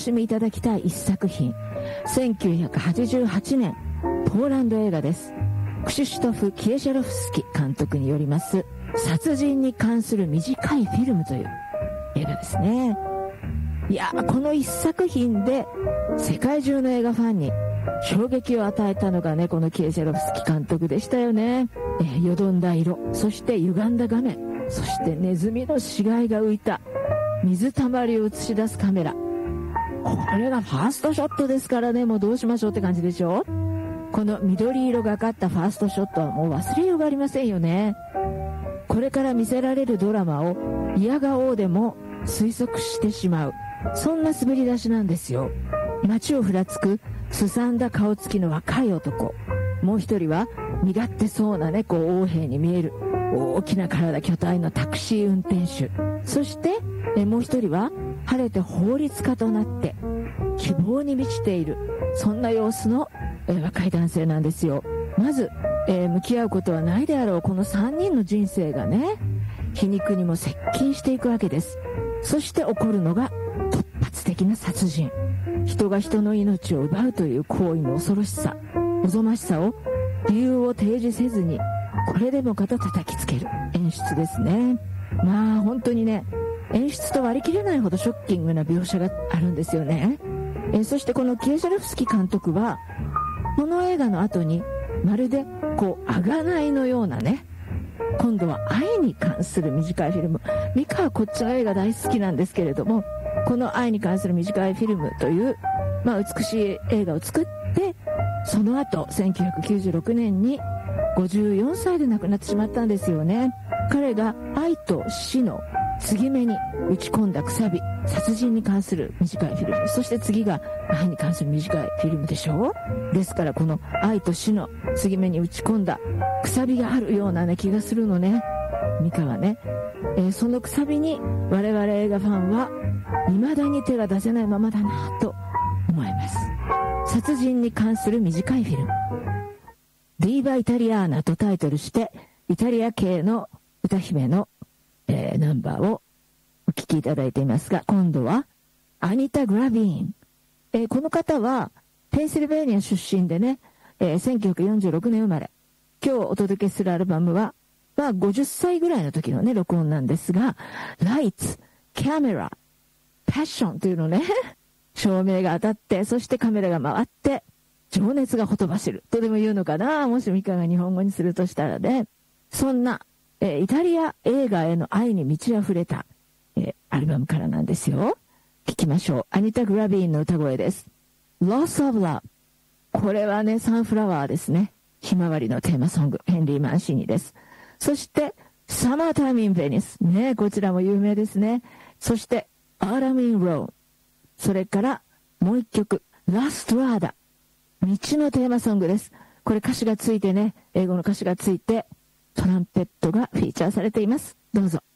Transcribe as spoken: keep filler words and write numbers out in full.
しみいただきたい一作品、せんきゅうひゃくはちじゅうはちねんポーランド映画です。クシュシュトフ・キエシェロフスキ監督によります殺人に関する短いフィルムという映画ですね。いやー、この一作品で世界中の映画ファンに衝撃を与えたのがね、このキエシェロフスキ監督でしたよね。えー、よどんだ色、そして歪んだ画面、そしてネズミの死骸が浮いた水たまりを映し出すカメラ、これがファーストショットですからね、もうどうしましょうって感じでしょ。この緑色がかったファーストショットはもう忘れようがありませんよね。これから見せられるドラマを嫌顔でも推測してしまう、そんな滑り出しなんですよ。街をふらつくすさんだ顔つきの若い男、もう一人は身勝手そうなね、こう横兵に見える大きな体巨体のタクシー運転手、そしてえもう一人は晴れて法律家となって希望に満ちている、そんな様子のえ若い男性なんですよ。まず、えー、向き合うことはないであろうこのさんにんの人生がね、皮肉にも接近していくわけです。そして起こるのが突発的な殺人、人が人の命を奪うという行為の恐ろしさ、おぞましさを理由を提示せずにこれでもかと叩きつける演出ですね。まあ本当にね、演出と割り切れないほどショッキングな描写があるんですよね。えー、そしてこのキエシェロフスキ監督はこの映画の後にまるでこう贖いのようなね、今度は愛に関する短いフィルム、ミカはこっちの映画大好きなんですけれども、この愛に関する短いフィルムという、まあ、美しい映画を作って、その後せんきゅうひゃくきゅうじゅうろくねんにごじゅうよんさいで亡くなってしまったんですよね。彼が愛と死の継ぎ目に打ち込んだくさび、殺人に関する短いフィルム、そして次が愛に関する短いフィルムでしょう。ですからこの愛と死の継ぎ目に打ち込んだくさびがあるような、ね、気がするのね、ミカはね。えー、そのくさびに我々映画ファンは未だに手が出せないままだなと思います。殺人に関する短いフィルム、ディーバ・イタリアーナとタイトルしてイタリア系の歌姫の、えー、ナンバーをお聴きいただいていますが、今度はアニタ・グラビーン、えー、この方はペンシルベーニア出身でね、えー、せんきゅうひゃくよんじゅうろくねん生まれ。今日お届けするアルバムは、まあ、ごじゅっさいぐらいの時のね録音なんですが、ライツ、キャメラ、パッションというのね照明が当たって、そしてカメラが回って情熱がほとばしるとでも言うのかな、もしミカが日本語にするとしたらね。そんな、えー、イタリア映画への愛に満ち溢れた、えー、アルバムからなんですよ。聞きましょう。アニタ・グラビーンの歌声です。 Loss of Love。 これはね、サンフラワーですね。ひまわりのテーマソング、ヘンリー・マンシーニです。そしてサマータイム・イン・ベニスね、こちらも有名ですね。そしてアーラム・イン・ローン、それからもう一曲、ラストラーダ、道のテーマソングです。これ歌詞がついてね、英語の歌詞がついてトランペットがフィーチャーされています。どうぞ。